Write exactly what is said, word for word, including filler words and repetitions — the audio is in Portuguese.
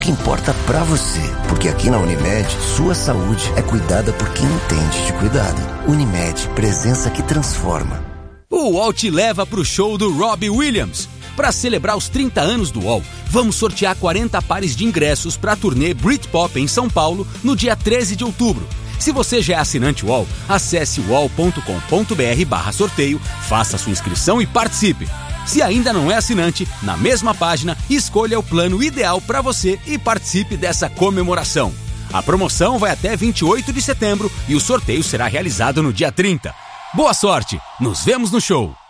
O que importa pra você, porque aqui na Unimed, sua saúde é cuidada por quem entende de cuidado. Unimed, presença que transforma. O U O L te leva pro show do Robbie Williams. Para celebrar os trinta anos do U O L, vamos sortear quarenta pares de ingressos para a turnê Britpop em São Paulo no dia treze de outubro. Se você já é assinante U O L, acesse uol.com.br barra sorteio, faça sua inscrição e participe. Se ainda não é assinante, na mesma página, escolha o plano ideal para você e participe dessa comemoração. A promoção vai até vinte e oito de setembro e o sorteio será realizado no dia trinta. Boa sorte! Nos vemos no show!